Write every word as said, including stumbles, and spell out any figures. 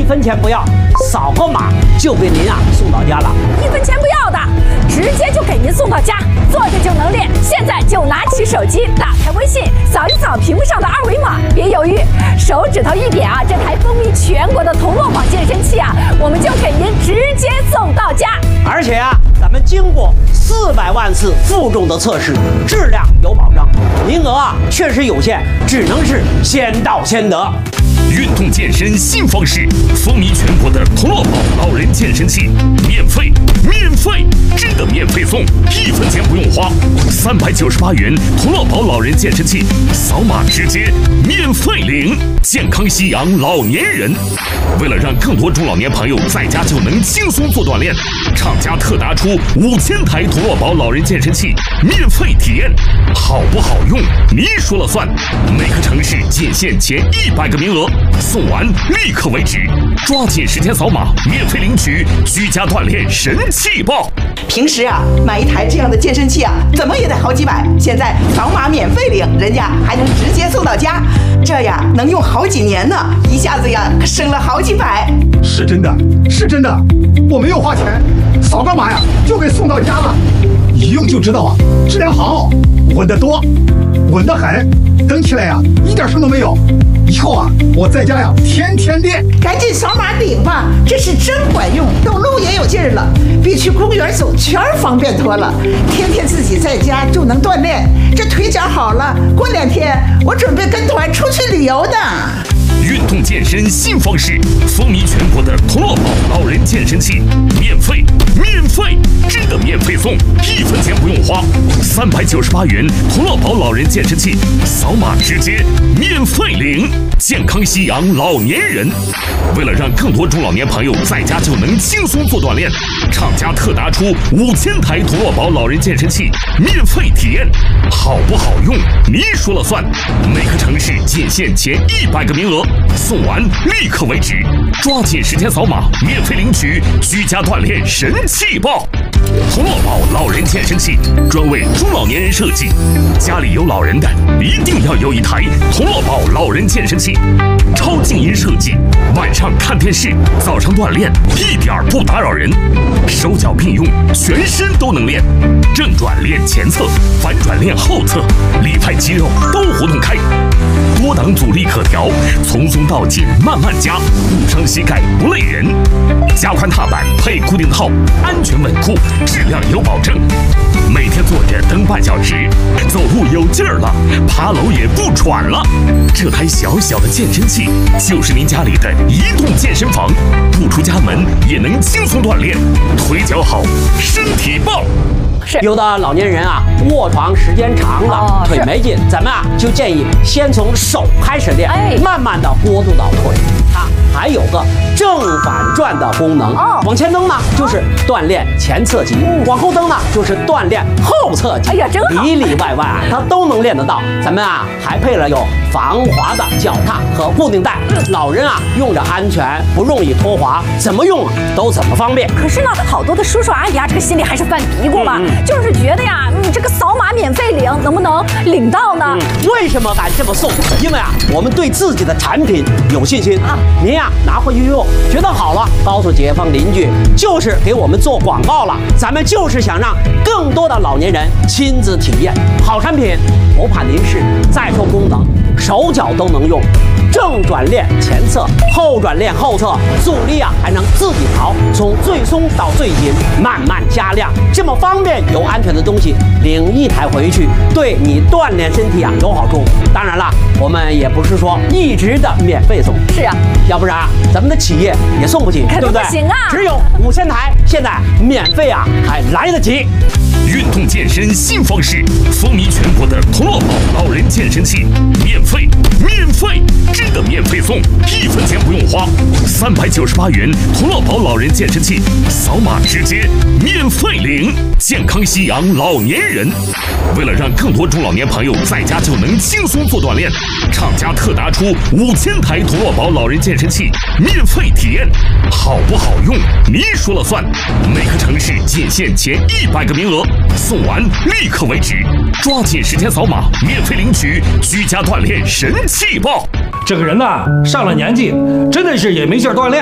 分钱不要，扫个码就给您啊送到家了。 一分钱不要的，直接就给您送到家，坐着就能练。现在就拿起手机，打开微信，扫一扫屏幕上的二维码，别犹豫，手指头一点啊，这台风靡全国的同乐宝健身器啊，我们就给您直接送到家。 而且啊，咱们经过四百万次负重的测试，质量有保障，名额啊确实有限，只能是先到先得。 运动健身新方式，风靡全国的同乐宝老人健身器，免费，免费，真的免费送，一分钱不用花，三百九十八元同乐宝老人健身器，扫码直接免费领，健康夕阳老年人。为了让更多中老年朋友在家就能轻松做锻炼，厂家特拿出五千台同乐宝老人健身器免费体验，好不好用你说了算。每个城市仅限前一百个名额，送完立刻为止，抓紧时间扫码免费领取居家锻炼神器包。 平时啊买一台这样的健身器啊怎么也得好几百，现在扫码免费领，人家还能直接送到家，这呀能用好几年呢，一下子呀省了好几百。 是真的，是真的，我没有花钱，扫个码呀就给送到家了，一用就知道啊，质量好，稳得多，稳得很，蹬起来呀一点声都没有。以后啊，我在家呀天天练。 赶紧扫码领吧，这是真管用，走路也有劲儿了，比去公园走圈方便多了。天天自己在家就能锻炼，这腿脚好了，过两天我准备跟团出去旅游的。 运动健身新方式，风靡全国的同乐宝老人健身器，免费，免费，真的免费送，一分钱不用花，三百九十八元同乐宝老人健身器，扫码直接免费领，健康夕阳老年人。为了让更多中老年朋友在家就能轻松做锻炼，厂家特拿出五千台同乐宝老人健身器免费体验，好不好用你说了算。每个城市仅限前一百个名额，送完立刻为止，抓紧时间扫码免费领取居家锻炼神器包。同乐宝老人健身器专为中老年人设计，家里有老人的一定要有一台同乐宝老人健身器，超静音设计，晚上看电视，早上锻炼一点不打扰人，手脚并用，全身都能练，正转练前侧，反转练后侧，里派肌肉都活动开，多档阻力可调，从松到紧慢慢加，不伤膝盖不累人，加宽踏板配固定套，安全稳固，质量有保证。每天坐着蹬半小时，走路有劲儿了，爬楼也不喘了。这台小小的健身器就是您家里的移动健身房，不出家门也能轻松锻炼，腿脚好，身体棒。 是有的老年人啊，卧床时间长了，哦、腿没劲，咱们啊就建议先从手开始练，哎、慢慢的过渡到腿。它还有个正反转的功能，哦、往前蹬呢就是锻炼前侧肌，嗯、往后蹬呢就是锻炼后侧肌。哎呀，真好，里里外外啊它都能练得到。咱们啊还配了有防滑的脚踏和固定带，嗯、老人啊用着安全，不容易脱滑，怎么用都怎么方便。 可是呢，好多的叔叔阿姨啊，这个心里还是犯嘀咕吧。嗯嗯就是觉得呀，你这个扫码免费领，能不能领到呢？ 嗯、为什么敢这么送？因为啊，我们对自己的产品有信心啊。您呀拿回去用，觉得好了，告诉街坊邻居，就是给我们做广告了。咱们就是想让更多的老年人亲自体验好产品，不怕您是再说功能，手脚都能用。正转练前侧，后转练后侧，阻力啊还能自己调，从最松到最紧，慢慢加量，这么方便又安全的东西，领一台回去，对你锻炼身体啊有好处。当然了，我们也不是说一直的免费送， 是啊， 要不然咱们的企业也送不起，对不对？ 不行啊， 只有五千台，现在免费啊还来得及。 运动健身新方式，风靡全国的同乐宝老人健身器，免费，免费，真的免费送，一分钱不用花，三百九十八元同乐宝老人健身器，扫码直接免费领，健康夕阳老年人。为了让更多中老年朋友在家就能轻松做锻炼，厂家特拿出五千台同乐宝老人健身器免费体验，好不好用你说了算。每个城市仅限前一百个名额，送完立刻为止，抓紧时间扫码免费领取居家锻炼神器包。 这个人呐，上了年纪，真的是也没劲儿锻炼。